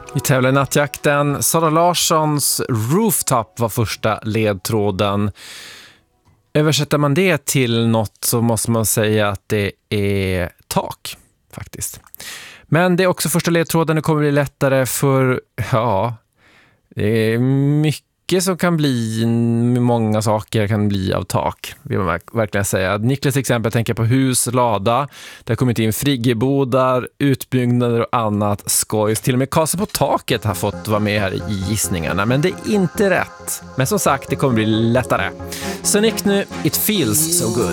Vi tävlar i nattjakten. Sara Larssons Rooftop var första ledtråden. Översätter man det till något så måste man säga att det är tak, faktiskt. Men det är också första ledtråden. Det kommer bli lättare för, ja, det är mycket som kan bli, många saker kan bli av tak, vill man verkligen säga. Niklas exempel tänker på hus, lada. Det har kommit in friggebodar, utbyggnader och annat skojs. Till och med Kasa på taket har fått vara med här i gissningarna, men det är inte rätt. Men som sagt, det kommer bli lättare. Så Nick nu, It Feels So Good.